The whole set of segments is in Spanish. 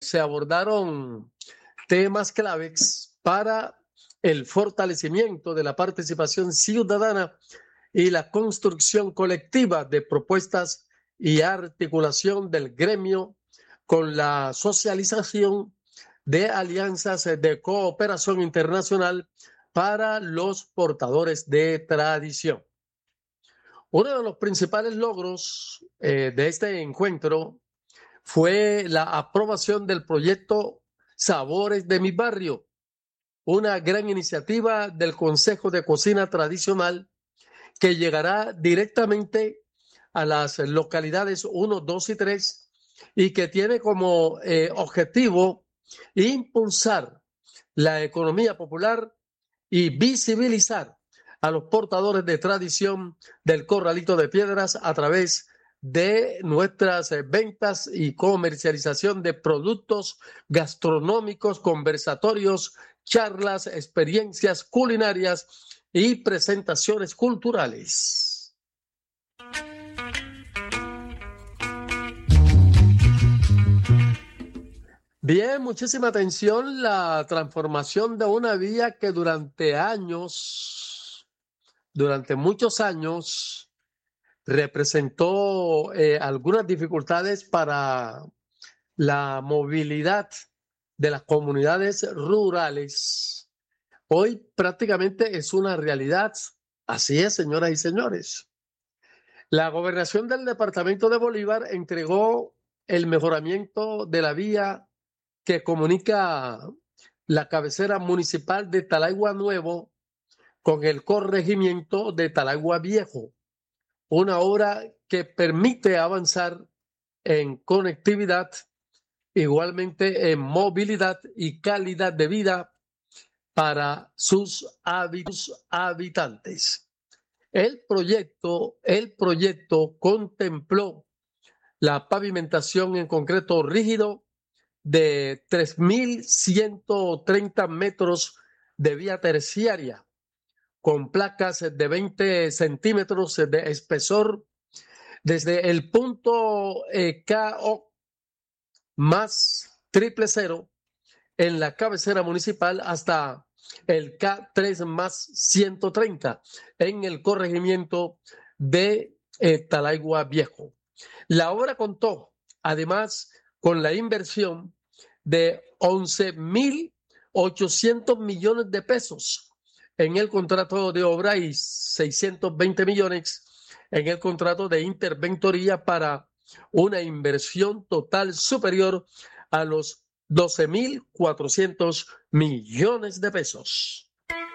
se abordaron temas claves para el fortalecimiento de la participación ciudadana y la construcción colectiva de propuestas y articulación del gremio con la socialización de alianzas de cooperación internacional para los portadores de tradición. Uno de los principales logros de este encuentro fue la aprobación del proyecto Sabores de mi Barrio, una gran iniciativa del Consejo de Cocina Tradicional que llegará directamente a las localidades 1, 2 y 3 y que tiene como objetivo impulsar la economía popular y visibilizar a los portadores de tradición del Corralito de Piedras a través de nuestras ventas y comercialización de productos gastronómicos, conversatorios, charlas, experiencias culinarias y presentaciones culturales. Bien, muchísima atención, la transformación de una vía que durante muchos años, representó algunas dificultades para la movilidad de las comunidades rurales. Hoy prácticamente es una realidad. Así es, señoras y señores. La gobernación del departamento de Bolívar entregó el mejoramiento de la vía que comunica la cabecera municipal de Talaigua Nuevo con el corregimiento de Talaigua Viejo, una obra que permite avanzar en conectividad, igualmente en movilidad y calidad de vida para sus habitantes. El proyecto contempló la pavimentación en concreto rígido de 3.130 metros de vía terciaria, con placas de 20 centímetros de espesor desde el punto KO más 000 en la cabecera municipal hasta el K3 más 130 en el corregimiento de Talaigua Viejo. La obra contó además con la inversión de 11.800 millones de pesos en el contrato de obra y 620 millones en el contrato de interventoría para una inversión total superior a los 12.400 millones de pesos.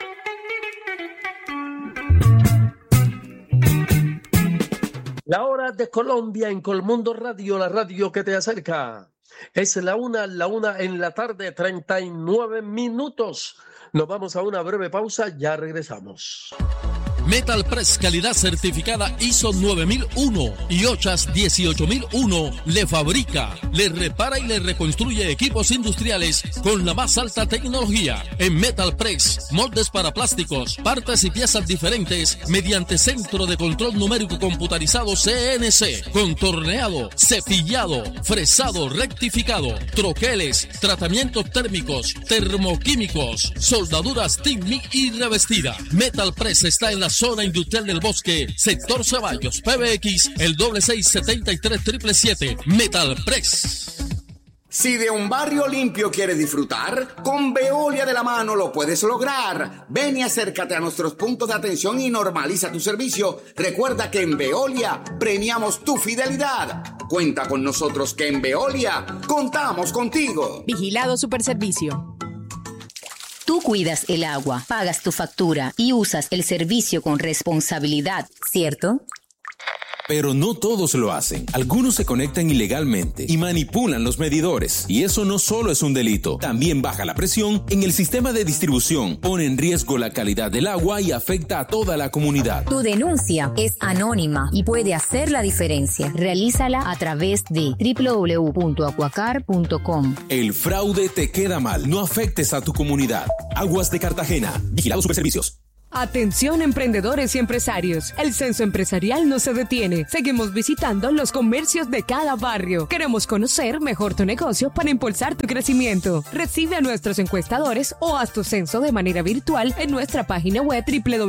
La hora de Colombia en Colmundo Radio, la radio que te acerca. Es la una en la tarde, 39 minutos. Nos vamos a una breve pausa, ya regresamos. Metal Press, calidad certificada ISO 9001 y OCHAS 18001, le fabrica, le repara y le reconstruye equipos industriales con la más alta tecnología. En Metal Press, moldes para plásticos, partes y piezas diferentes mediante centro de control numérico computarizado CNC, contorneado, cepillado, fresado, rectificado, troqueles, tratamientos térmicos, termoquímicos, soldaduras TIG y revestida. Metal Press está en la zona industrial del Bosque, sector Ceballos, PBX, el 6673-777, Metal Press. Si de un barrio limpio quieres disfrutar, con Veolia de la mano lo puedes lograr. Ven y acércate a nuestros puntos de atención y normaliza tu servicio. Recuerda que en Veolia premiamos tu fidelidad. Cuenta con nosotros que en Veolia contamos contigo. Vigilado Superservicio. Tú cuidas el agua, pagas tu factura y usas el servicio con responsabilidad, ¿cierto? Pero no todos lo hacen. Algunos se conectan ilegalmente y manipulan los medidores. Y eso no solo es un delito, también baja la presión en el sistema de distribución, pone en riesgo la calidad del agua y afecta a toda la comunidad. Tu denuncia es anónima y puede hacer la diferencia. Realízala a través de www.acuacar.com. El fraude te queda mal. No afectes a tu comunidad. Aguas de Cartagena. Vigilado Superservicios. Atención emprendedores y empresarios, el censo empresarial no se detiene, seguimos visitando los comercios de cada barrio. Queremos conocer mejor tu negocio para impulsar tu crecimiento. Recibe a nuestros encuestadores o haz tu censo de manera virtual en nuestra página web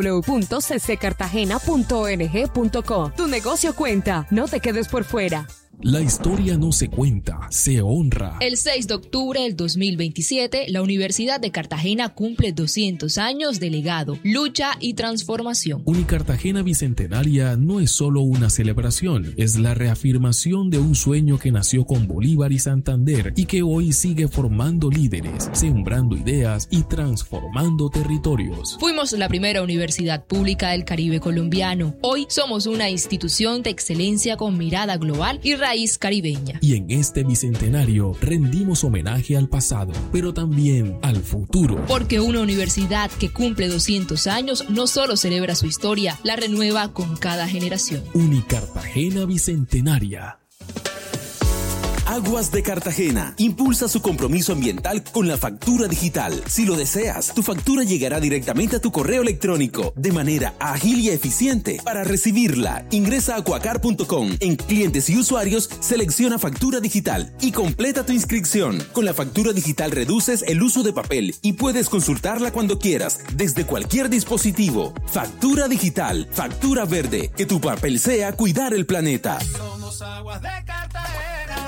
www.cccartagena.ong.co. Tu negocio cuenta, no te quedes por fuera. La historia no se cuenta, se honra. El 6 de octubre del 2027, la Universidad de Cartagena cumple 200 años de legado, lucha y transformación. Unicartagena Bicentenaria no es solo una celebración, es la reafirmación de un sueño que nació con Bolívar y Santander y que hoy sigue formando líderes, sembrando ideas y transformando territorios. Fuimos la primera universidad pública del Caribe colombiano. Hoy somos una institución de excelencia con mirada global y raíz caribeña. Y en este bicentenario rendimos homenaje al pasado, pero también al futuro. Porque una universidad que cumple 200 años no solo celebra su historia, la renueva con cada generación. Unicartagena Bicentenaria. Aguas de Cartagena impulsa su compromiso ambiental con la factura digital. Si lo deseas, tu factura llegará directamente a tu correo electrónico de manera ágil y eficiente. Para recibirla, ingresa a aquacar.com. En clientes y usuarios, selecciona factura digital y completa tu inscripción. Con la factura digital reduces el uso de papel y puedes consultarla cuando quieras, desde cualquier dispositivo. Factura digital, factura verde. Que tu papel sea cuidar el planeta. Somos Aguas de Cartagena.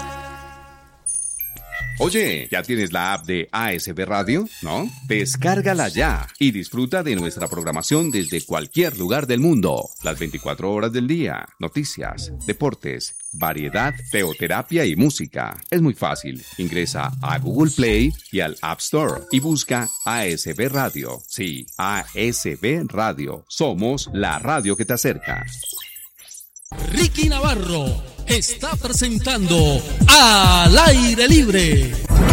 Oye, ¿ya tienes la app de ASB Radio? ¿No? Descárgala ya y disfruta de nuestra programación desde cualquier lugar del mundo. Las 24 horas del día, noticias, deportes, variedad, teoterapia y música. Es muy fácil. Ingresa a Google Play y al App Store y busca ASB Radio. Sí, ASB Radio. Somos la radio que te acerca. Ricky Navarro está presentando Al Aire Libre.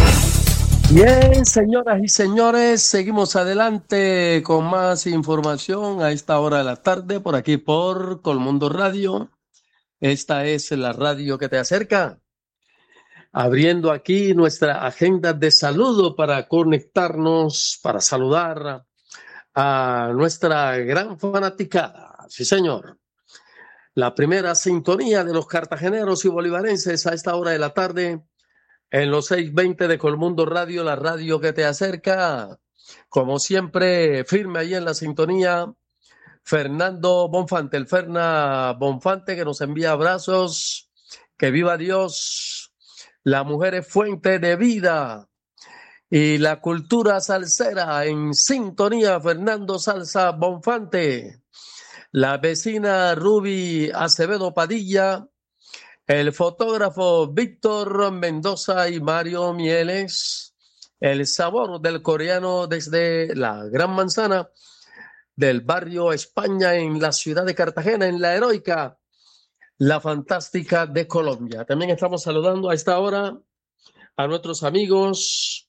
Bien, señoras y señores, seguimos adelante con más información a esta hora de la tarde por aquí por Colmundo Radio. Esta es la radio que te acerca. Abriendo aquí nuestra agenda de saludo para conectarnos, para saludar a nuestra gran fanaticada. Sí, señor. La primera sintonía de los cartageneros y bolivarenses a esta hora de la tarde en los 620 de Colmundo Radio, la radio que te acerca. Como siempre, firme ahí en la sintonía, Fernando Bonfante, el Ferna Bonfante que nos envía abrazos. Que viva Dios. La mujer es fuente de vida y la cultura salsera en sintonía, Fernando Salsa Bonfante. La vecina Ruby Acevedo Padilla, el fotógrafo Víctor Mendoza y Mario Mieles, el sabor del coreano desde la Gran Manzana del barrio España en la ciudad de Cartagena, en la heroica, la fantástica de Colombia. También estamos saludando a esta hora a nuestros amigos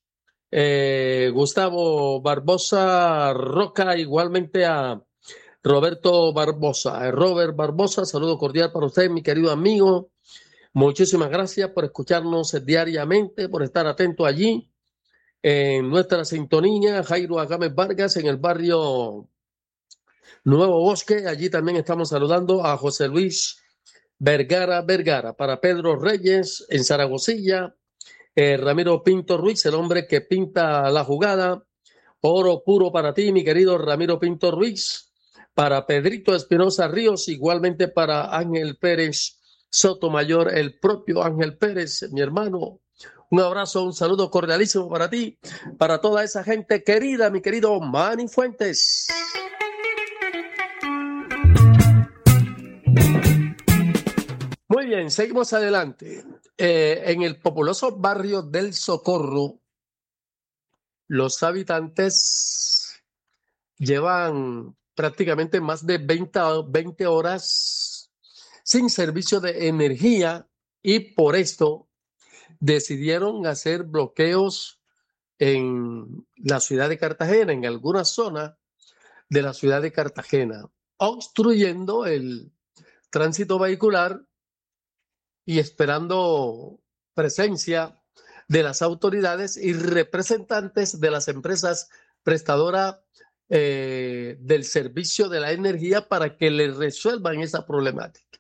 Gustavo Barbosa Roca, igualmente a Roberto Barbosa. Robert Barbosa, saludo cordial para usted, mi querido amigo. Muchísimas gracias por escucharnos diariamente, por estar atento allí en nuestra sintonía. Jairo Agámez Vargas en el barrio Nuevo Bosque. Allí también estamos saludando a José Luis Vergara. Para Pedro Reyes en Zaragozilla. Ramiro Pinto Ruiz, el hombre que pinta la jugada. Oro puro para ti, mi querido Ramiro Pinto Ruiz. Para Pedrito Espinosa Ríos, igualmente para Ángel Pérez Sotomayor, el propio Ángel Pérez, mi hermano. Un abrazo, un saludo cordialísimo para ti, para toda esa gente querida, mi querido Manny Fuentes. Muy bien, seguimos adelante. En el populoso barrio del Socorro, los habitantes llevan prácticamente más de 20 horas sin servicio de energía y por esto decidieron hacer bloqueos en la ciudad de Cartagena, en alguna zona de la ciudad de Cartagena, obstruyendo el tránsito vehicular y esperando presencia de las autoridades y representantes de las empresas prestadoras del servicio de la energía para que le resuelvan esa problemática.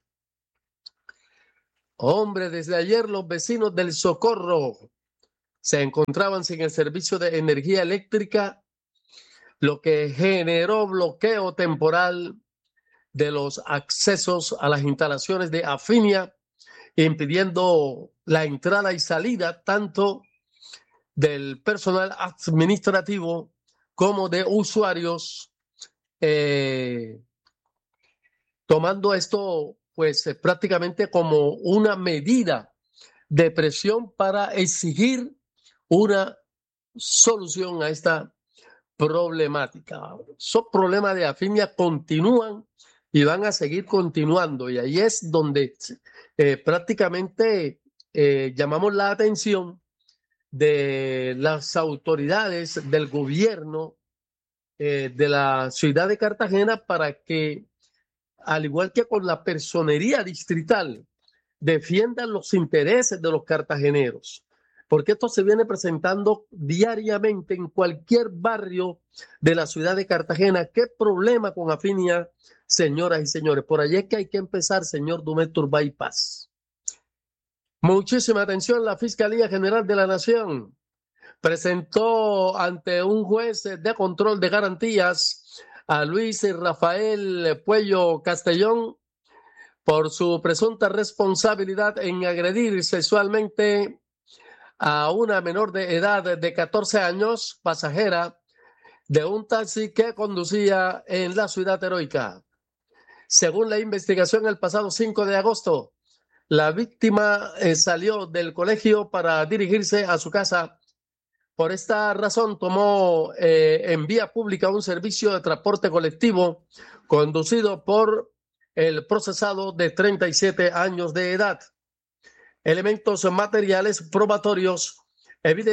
Hombre, desde ayer los vecinos del Socorro se encontraban sin el servicio de energía eléctrica, lo que generó bloqueo temporal de los accesos a las instalaciones de Afinia, impidiendo la entrada y salida tanto del personal administrativo como de usuarios, tomando esto pues prácticamente como una medida de presión para exigir una solución a esta problemática. Esos problemas de Afinia continúan y van a seguir continuando, y ahí es donde prácticamente llamamos la atención de las autoridades del gobierno de la ciudad de Cartagena para que, al igual que con la personería distrital, defiendan los intereses de los cartageneros, porque esto se viene presentando diariamente en cualquier barrio de la ciudad de Cartagena. ¿Qué problema con Afinia, señoras y señores? Por allí es que hay que empezar, señor Dumet Turbay Paz. Muchísima atención. La Fiscalía General de la Nación presentó ante un juez de control de garantías a Luis Rafael Puello Castellón por su presunta responsabilidad en agredir sexualmente a una menor de edad de 14 años, pasajera de un taxi que conducía en la Ciudad Heroica. Según la investigación, el pasado 5 de agosto, la víctima salió del colegio para dirigirse a su casa. Por esta razón tomó en vía pública un servicio de transporte colectivo conducido por el procesado de 37 años de edad. Elementos materiales probatorios evidencian